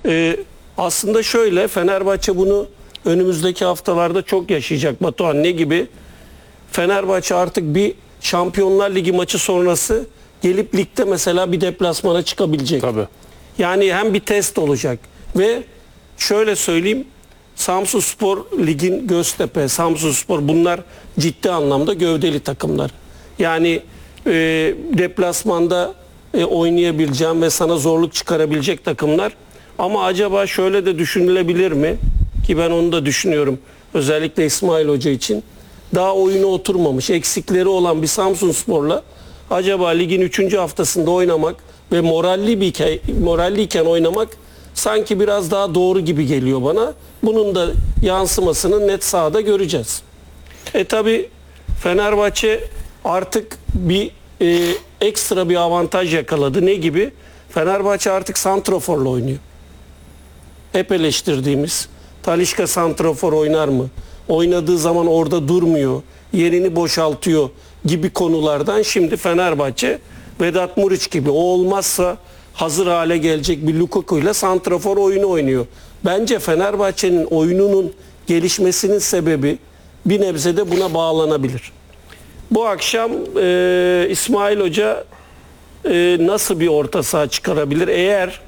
Aslında şöyle, Fenerbahçe bunu önümüzdeki haftalarda çok yaşayacak Batuhan. Ne gibi? Fenerbahçe artık bir Şampiyonlar Ligi maçı sonrası gelip ligde mesela bir deplasmana çıkabilecek. Tabii. Yani hem bir test olacak ve şöyle söyleyeyim, Samsunspor ligin Göztepe, Samsunspor, bunlar ciddi anlamda gövdeli takımlar. Yani deplasmanda oynayabileceğim ve sana zorluk çıkarabilecek takımlar. Ama acaba şöyle de düşünülebilir mi? Ki ben onu da düşünüyorum. Özellikle İsmail Hoca için. Daha oyuna oturmamış, eksikleri olan bir Samsunspor'la acaba ligin 3. haftasında oynamak ve moralliyken oynamak sanki biraz daha doğru gibi geliyor bana. Bunun da yansımasını net sahada göreceğiz. Tabi Fenerbahçe artık bir ekstra bir avantaj yakaladı. Ne gibi? Fenerbahçe artık santraforla oynuyor. Hep eleştirdiğimiz Talisca santrafor oynar mı? Oynadığı zaman orada durmuyor, yerini boşaltıyor gibi konulardan şimdi Fenerbahçe Vedat Muriç gibi, o olmazsa hazır hale gelecek bir Lukaku ile santrafor oyunu oynuyor. Bence Fenerbahçe'nin oyununun gelişmesinin sebebi bir nebze de buna bağlanabilir. Bu akşam İsmail Hoca nasıl bir orta saha çıkarabilir? Eğer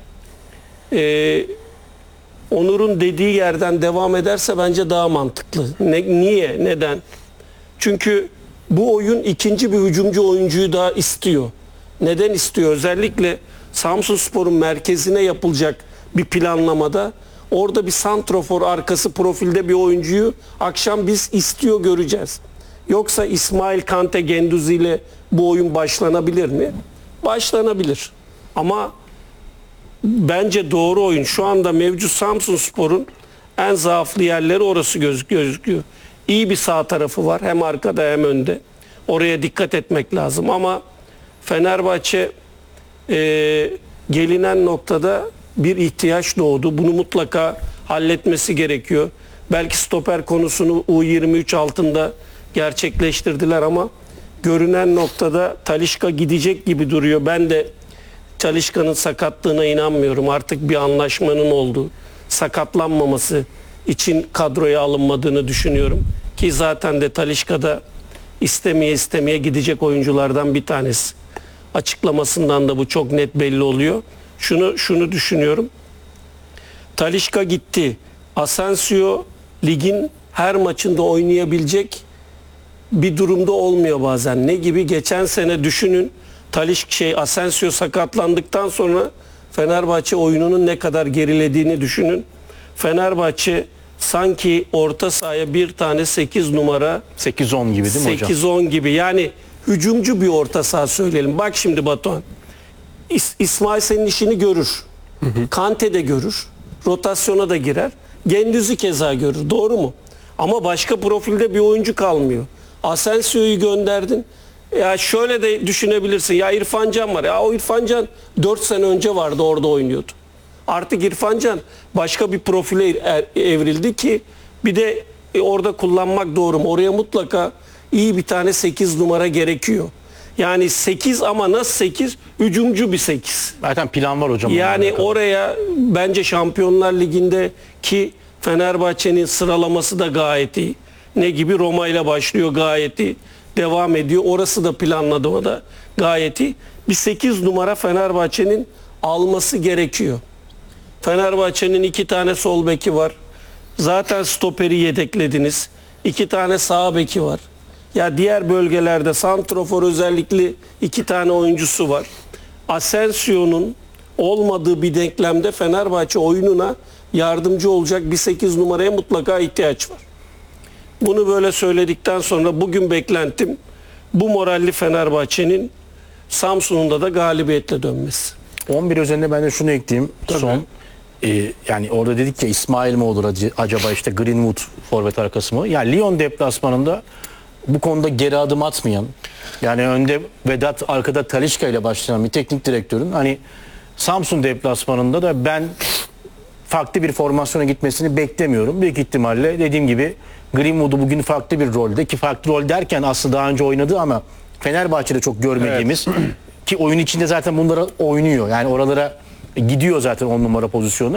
Onur'un dediği yerden devam ederse bence daha mantıklı. Niye? Neden? Çünkü bu oyun ikinci bir hücumcu oyuncuyu daha istiyor. Neden istiyor? Özellikle Samsunspor'un merkezine yapılacak bir planlamada orada bir santrofor arkası profilde bir oyuncuyu akşam biz istiyor göreceğiz. Yoksa İsmail, Kante, Genduzi ile bu oyun başlanabilir mi? Başlanabilir. Ama bence doğru oyun şu anda mevcut Samsunspor'un en zaaflı yerleri orası gözüküyor. İyi bir sağ tarafı var, hem arkada hem önde. Oraya dikkat etmek lazım ama Fenerbahçe gelinen noktada bir ihtiyaç doğdu. Bunu mutlaka halletmesi gerekiyor. Belki stoper konusunu U23 altında gerçekleştirdiler ama görünen noktada Talisca gidecek gibi duruyor. Ben de Talisca'nın sakatlığına inanmıyorum. Artık bir anlaşmanın olduğu, sakatlanmaması için kadroya alınmadığını düşünüyorum. Ki zaten de Talisca'da istemeye gidecek oyunculardan bir tanesi. Açıklamasından da bu çok net belli oluyor. Şunu düşünüyorum. Talisca gitti. Asensio ligin her maçında oynayabilecek bir durumda olmuyor bazen. Ne gibi? Geçen sene düşünün. Asensio sakatlandıktan sonra Fenerbahçe oyununun ne kadar gerilediğini düşünün. Fenerbahçe sanki orta sahaya bir tane 8 numara, 8-10 gibi değil mi hocam? 8-10 gibi, yani hücumcu bir orta saha söyleyelim. Bak şimdi Batuhan, İsmail senin işini görür. Kante de görür. Rotasyona da girer. Genduzi keza görür. Doğru mu? Ama başka profilde bir oyuncu kalmıyor. Asensio'yu gönderdin. Ya şöyle de düşünebilirsin. Ya İrfan Can var. Ya o İrfan Can 4 sene önce vardı, orada oynuyordu. Artık İrfan Can başka bir profile evrildi ki bir de orada kullanmak doğru mu? Oraya mutlaka iyi bir tane 8 numara gerekiyor. Yani 8 ama nasıl 8? Hücumcu bir 8. Zaten plan var hocam. Yani oraya bence Şampiyonlar Ligi'nde ki Fenerbahçe'nin sıralaması da gayet iyi. Ne gibi? Roma ile başlıyor, gayet iyi. Devam ediyor. Orası da planladı, o da gayet iyi. Bir 8 numara Fenerbahçe'nin alması gerekiyor. Fenerbahçe'nin 2 tane sol beki var. Zaten stoperi yedeklediniz. 2 tane sağ beki var. Ya diğer bölgelerde santrofor özellikle 2 tane oyuncusu var. Asensio'nun olmadığı bir denklemde Fenerbahçe oyununa yardımcı olacak bir 8 numaraya mutlaka ihtiyaç var. Bunu böyle söyledikten sonra bugün beklentim bu moralli Fenerbahçe'nin Samsun'da da galibiyetle dönmesi. 11 üzerinde ben de şunu ekleyeyim. Tabii. Son. Yani orada dedik ya, İsmail mi olur acaba, işte Greenwood forvet arkası mı? Yani Lyon deplasmanında bu konuda geri adım atmayan, yani önde Vedat, arkada Talisca ile başlayan bir teknik direktörün hani Samsun deplasmanında da ben farklı bir formasyona gitmesini beklemiyorum. Büyük ihtimalle dediğim gibi Greenwood'u bugün farklı bir rolde, ki farklı rol derken aslında daha önce oynadı ama Fenerbahçe'de çok görmediğimiz, ki oyun içinde zaten bunlara oynuyor. Yani oralara gidiyor zaten 10 numara pozisyonu.